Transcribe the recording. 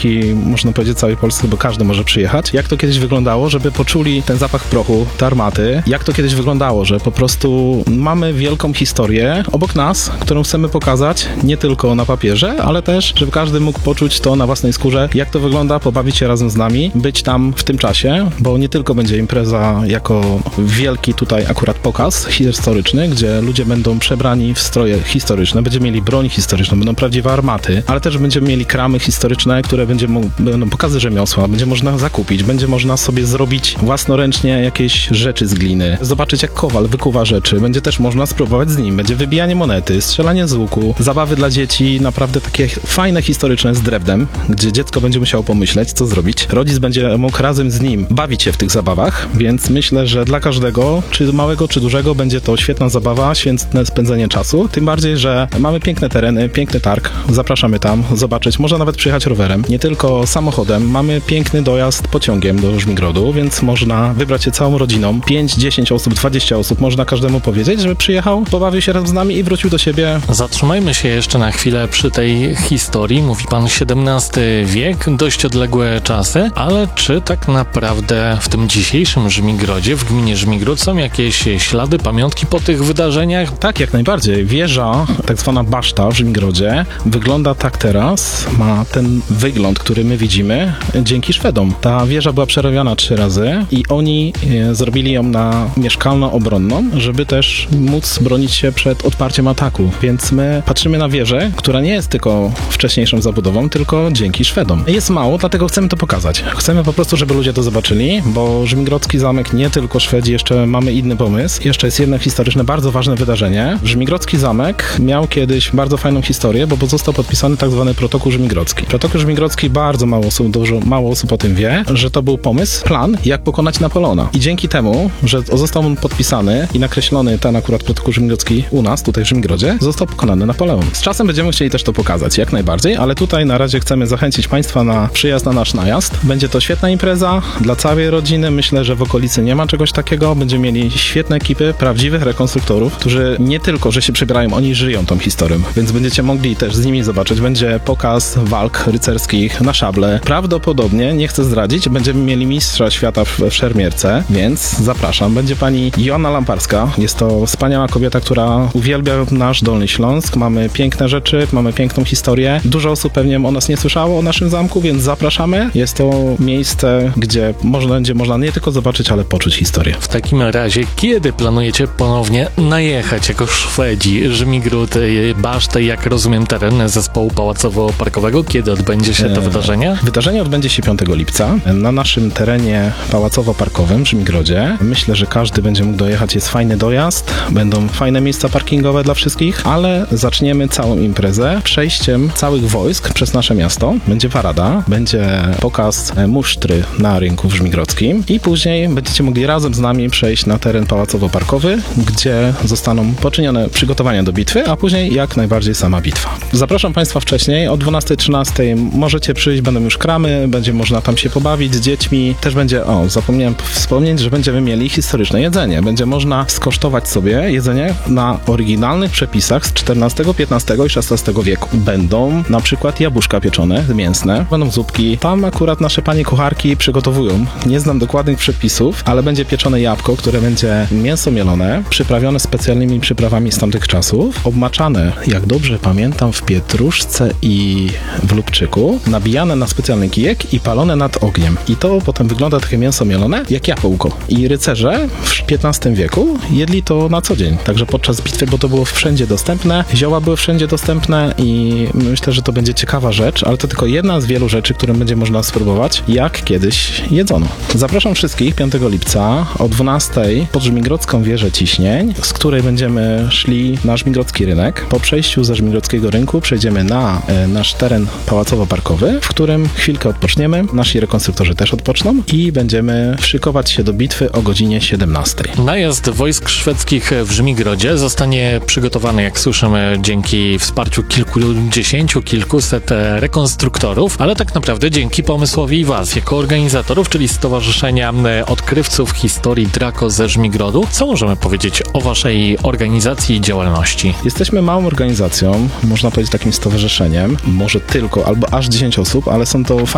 dzięki, można powiedzieć, całej Polsce, bo każdy może przyjechać. Jak to kiedyś wyglądało, żeby poczuli ten zapach prochu, te armaty. Jak to kiedyś wyglądało, że po prostu mamy wielką historię obok nas, którą chcemy pokazać nie tylko na papierze, ale też, żeby każdy mógł poczuć to na własnej skórze, jak to wygląda, pobawić się razem z nami, być tam w tym czasie, bo nie tylko będzie impreza jako wielki tutaj akurat pokaz historyczny, gdzie ludzie będą przebrani w stroje historyczne, będziemy mieli broń historyczną, będą prawdziwe armaty, ale też będziemy mieli kramy historyczne, które będą pokazy rzemiosła, będzie można zakupić, będzie można sobie zrobić własnoręcznie jakieś rzeczy z gliny, zobaczyć jak kowal wykuwa rzeczy, będzie też można spróbować z nim, będzie wybijanie monety, strzelanie z łuku, zabawy dla dzieci, naprawdę takie fajne, historyczne z drewnem, gdzie dziecko będzie musiało pomyśleć, co zrobić. Rodzic będzie mógł razem z nim bawić się w tych zabawach, więc myślę, że dla każdego, czy małego, czy dużego, będzie to świetna zabawa, świetne spędzenie czasu, tym bardziej, że mamy piękne tereny, piękny targ, zapraszamy tam zobaczyć, można nawet przyjechać rowerem, nie tylko samochodem, mamy piękny dojazd pociągiem do Żmigrodu, więc można wybrać się całą rodziną, 5, 10 osób, 20 osób, można każdemu powiedzieć, żeby przyjechał, pobawił się razem z nami i wrócił do siebie. Zatrzymajmy się jeszcze na chwilę przy tej historii. Mówi pan XVII wiek, dość odległe czasy, ale czy tak naprawdę w tym dzisiejszym Żmigrodzie, w gminie Żmigród są jakieś ślady, pamiątki po tych wydarzeniach? Tak, jak najbardziej. Wieża, tak zwana baszta w Żmigrodzie, wygląda tak teraz, ma ten wygląd, który my widzimy dzięki Szwedom. Ta wieża była przerabiana 3 razy i oni zrobili ją na mieszkalno-obronną, żeby też móc bronić się przed odparciem ataku. Więc my patrzymy na wieżę, która nie jest tylko wcześniejszą zabudową, tylko dzięki Szwedom. Jest mało, dlatego chcemy to pokazać. Chcemy po prostu, żeby ludzie to zobaczyli, bo Żmigrodzki zamek nie tylko Szwedzi, jeszcze mamy inny pomysł. Jeszcze jest jedno historyczne, bardzo ważne wydarzenie. Żmigrodzki zamek miał kiedyś bardzo fajną historię, bo został podpisany tak zwany protokół żmigrodzki. Protokół żmigrodzki bardzo mało osób o tym wie, że to był pomysł, plan, jak pokonać Napoleona. I dzięki temu, że został on podpisany i nakreślony ten akurat protokół żmigrodzki u nas, tutaj w Żmigrodzie, został pokonany Napoleon. Z czasem będziemy chcieli też to pokazać, jak najbardziej, ale tutaj na razie chcemy zachęcić Państwa na przyjazd na nasz najazd. Będzie to świetna impreza dla całej rodziny. Myślę, że w okolicy nie ma czegoś takiego. Będziemy mieli świetne ekipy, prawdziwych rekonstruktorów, którzy nie tylko, że się przybierają, oni żyją tą historią, więc będziecie mogli też z nimi zobaczyć. Będzie pokaz walk rycerskich na szable. Prawdopodobnie, nie chcę zdradzić, będziemy mieli mistrza świata w szermierce, więc zapraszam. Będzie pani Joanna Lamparska. Jest to wspaniała kobieta, która uwielbia nasz Dolny Śląsk. Mamy piękne rzeczy, mamy piękną historię. Dużo osób pewnie o nas nie słyszało, o naszym zamku, więc zapraszamy. Jest to miejsce, gdzie będzie można nie tylko zobaczyć, ale poczuć historię. W takim razie, kiedy planujecie ponownie najechać jako Szwedzi Żmigród, basztę, jak rozumiem, teren zespołu pałacowo-parkowego? Kiedy odbędzie się to wydarzenie? Wydarzenie odbędzie się 5 lipca na naszym terenie pałacowo-parkowym w Żmigrodzie. Myślę, że każdy będzie mógł dojechać. Jest fajny dojazd, będą fajne miejsca parkingowe dla wszystkich, ale zaczniemy całą imprezę przejściem całych wojsk przez nasze miasto. Będzie parada, będzie pokaz musztry na rynku żmigrodzkim i później będziecie mogli razem z nami przejść na teren pałacowo-parkowy, gdzie zostaną poczynione przygotowania do bitwy, a później jak najbardziej sama bitwa. Zapraszam Państwa wcześniej, o 12-13 możecie przyjść, będą już kramy, będzie można tam się pobawić z dziećmi. Też będzie, zapomniałem wspomnieć, że będziemy mieli historyczne jedzenie. Będzie można skosztować sobie jedzenie na oryginalnych przepisach z XIV, XV i XVI wieku. Będą na przykład jabłuszka pieczone, mięsne, będą zupki. Tam akurat nasze panie kucharki przygotowują. Nie znam dokładnych przepisów, ale będzie pieczone jabłko, które będzie mięso mielone, przyprawione specjalnymi przyprawami z tamtych czasów, obmaczane, jak dobrze pamiętam, w pietruszce i w lubczyku, nabijane na specjalny kijek i palone nad ogniem. I to potem wygląda takie mięso mielone jak jabłko. I rycerze w XV wieku jedli to na co dzień. Także podczas bitwy, bo to było wszędzie dostępne, zioła były wszędzie dostępne i myślę, że to będzie ciekawa rzecz, ale to tylko jedna z wielu rzeczy, które będzie można spróbować, jak kiedyś jedzono. Zapraszam wszystkich 5 lipca o 12 pod Żmigrodzką wieżę ciśnień, z której będziemy szli na Żmigrodzki rynek. Po przejściu ze Żmigrodzkiego rynku przejdziemy na nasz teren pałacowo-parkowy, w którym chwilkę odpoczniemy, nasi rekonstruktorzy też odpoczną i będziemy szykować się do bitwy o godzinie 17. Najazd wojsk szwedzkich w Żmigrodzie zostanie przygotowany, jak słyszymy, dzięki wsparciu kilkudziesięciu, kilkuset rekonstruktorów, ale tak naprawdę dzięki pomysłowi Was, jako organizatorów, czyli Stowarzyszenia Odkrywców Historii Draco ze Żmigrodu. Co możemy powiedzieć o Waszej organizacji i działalności? Jesteśmy małą organizacją, można powiedzieć takim stowarzyszeniem, może tylko albo aż 10 osób, ale są to